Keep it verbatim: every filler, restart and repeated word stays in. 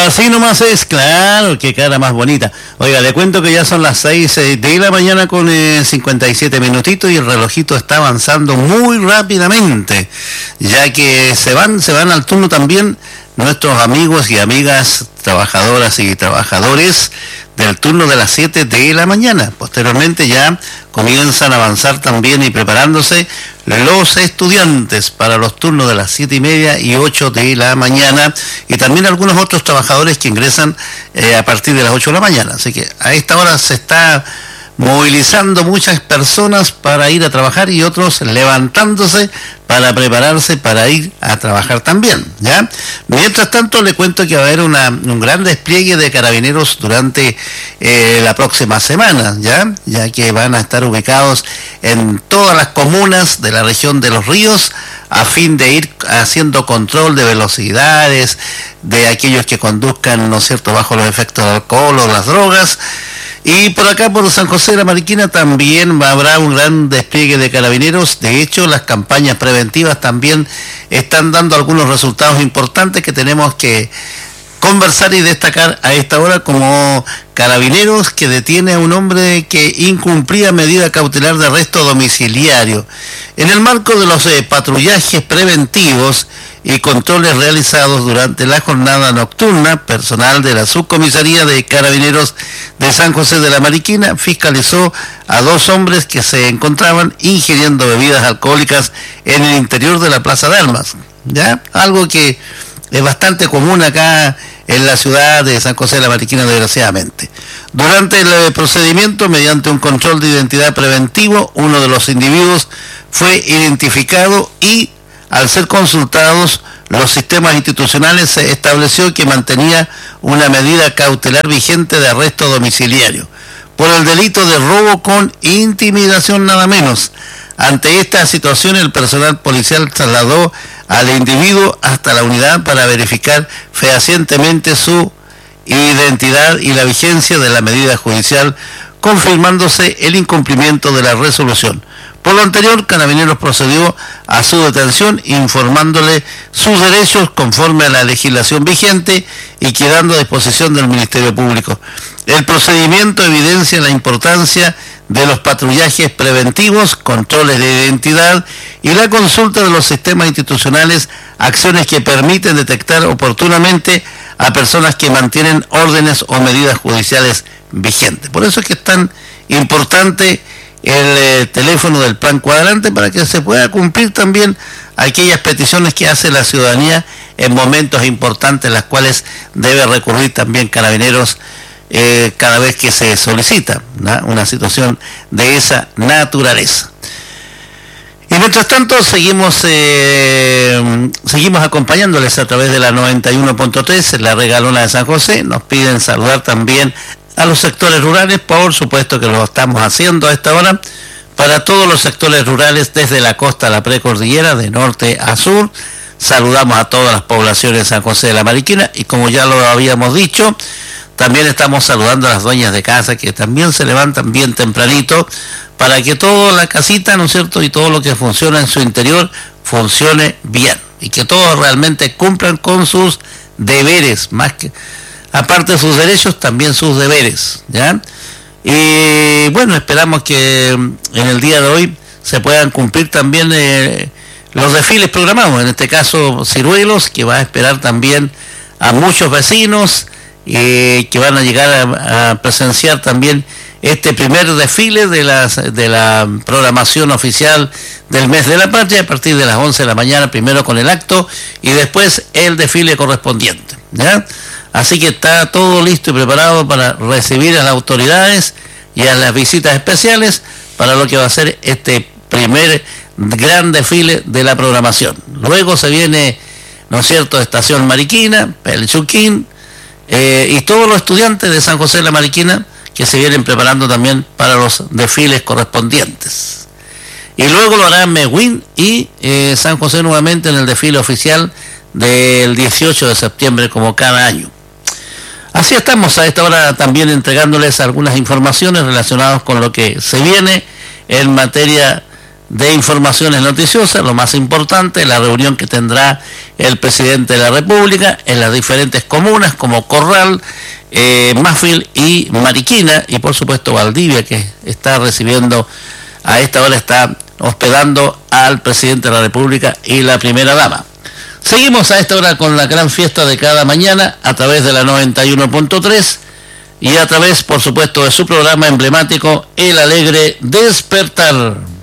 Así nomás es, claro, qué cara más bonita. Oiga, le cuento que ya son las seis de la mañana con eh, cincuenta y siete minutitos y el relojito está avanzando muy rápidamente, ya que se van, se van al turno también nuestros amigos y amigas trabajadoras y trabajadores del turno de las siete de la mañana. Posteriormente ya comienzan a avanzar también y preparándose los estudiantes para los turnos de las siete y media y ocho de la mañana, y también algunos otros trabajadores que ingresan eh, a partir de las ocho de la mañana. Así que a esta hora se está movilizando muchas personas para ir a trabajar y otros levantándose para prepararse para ir a trabajar también, ¿ya? Mientras tanto, le cuento que va a haber una, un gran despliegue de carabineros durante eh, la próxima semana, ¿ya? Ya que van a estar ubicados en todas las comunas de la región de Los Ríos a fin de ir haciendo control de velocidades de aquellos que conduzcan, ¿no es cierto?, bajo los efectos del alcohol o las drogas. Y por acá, por San José de la Mariquina, también habrá un gran despliegue de carabineros. De hecho, las campañas preventivas también están dando algunos resultados importantes que tenemos que conversar y destacar a esta hora, como Carabineros que detiene a un hombre que incumplía medida cautelar de arresto domiciliario. En el marco de los eh, patrullajes preventivos y controles realizados durante la jornada nocturna, personal de la Subcomisaría de Carabineros de San José de la Mariquina fiscalizó a dos hombres que se encontraban ingiriendo bebidas alcohólicas en el interior de la Plaza de Armas, ¿ya? Algo que es bastante común acá en la ciudad de San José de la Mariquina, desgraciadamente. Durante el procedimiento, mediante un control de identidad preventivo, uno de los individuos fue identificado y, al ser consultados los sistemas institucionales, se estableció que mantenía una medida cautelar vigente de arresto domiciliario por el delito de robo con intimidación, nada menos. Ante esta situación, el personal policial trasladó al individuo hasta la unidad para verificar fehacientemente su identidad y la vigencia de la medida judicial, confirmándose el incumplimiento de la resolución. Por lo anterior, Carabineros procedió a su detención, informándole sus derechos conforme a la legislación vigente y quedando a disposición del Ministerio Público. El procedimiento evidencia la importancia de los patrullajes preventivos, controles de identidad y la consulta de los sistemas institucionales, acciones que permiten detectar oportunamente a personas que mantienen órdenes o medidas judiciales vigentes. Por eso es que es tan importante el eh, teléfono del Plan Cuadrante, para que se pueda cumplir también aquellas peticiones que hace la ciudadanía en momentos importantes, las cuales debe recurrir también Carabineros eh, cada vez que se solicita, ¿no?, una situación de esa naturaleza. Y mientras tanto seguimos eh, seguimos acompañándoles a través de la noventa y uno punto tres, la Regalona de San José. Nos piden saludar también a los sectores rurales, por supuesto que lo estamos haciendo a esta hora, para todos los sectores rurales, desde la costa a la precordillera, de norte a sur. Saludamos a todas las poblaciones de San José de la Mariquina, y como ya lo habíamos dicho, también estamos saludando a las dueñas de casa, que también se levantan bien tempranito, para que toda la casita, ¿no es cierto?, y todo lo que funciona en su interior funcione bien, y que todos realmente cumplan con sus deberes, más que aparte de sus derechos, también sus deberes, ¿ya? Y bueno, esperamos que en el día de hoy se puedan cumplir también eh, los desfiles programados, en este caso Ciruelos, que va a esperar también a muchos vecinos eh, que van a llegar a, a presenciar también este primer desfile de, las, de la programación oficial del mes de la patria, a partir de las once de la mañana, primero con el acto y después el desfile correspondiente, ¿ya? Así que está todo listo y preparado para recibir a las autoridades y a las visitas especiales para lo que va a ser este primer gran desfile de la programación. Luego se viene, ¿no es cierto?, Estación Mariquina, Pelchuquín, eh, y todos los estudiantes de San José de la Mariquina que se vienen preparando también para los desfiles correspondientes. Y luego lo hará Mehuín y eh, San José nuevamente en el desfile oficial del dieciocho de septiembre, como cada año. Así estamos a esta hora también entregándoles algunas informaciones relacionadas con lo que se viene en materia de informaciones noticiosas, lo más importante, la reunión que tendrá el presidente de la República en las diferentes comunas como Corral, eh, Mafil y Mariquina, y por supuesto Valdivia, que está recibiendo, a esta hora está hospedando al presidente de la República y la primera dama. Seguimos a esta hora con la gran fiesta de cada mañana a través de la noventa y uno punto tres y a través, por supuesto, de su programa emblemático El Alegre Despertar.